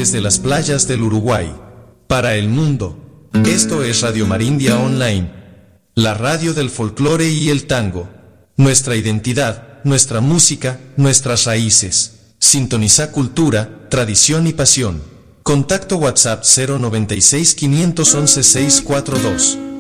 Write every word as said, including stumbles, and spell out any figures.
desde las playas del Uruguay. Para el mundo, esto es Radio Marindia Online, la radio del folclore y el tango. Nuestra identidad, nuestra música, nuestras raíces. Sintoniza cultura, tradición y pasión. Contacto WhatsApp cero noventa y seis, quinientos once, seiscientos cuarenta y dos.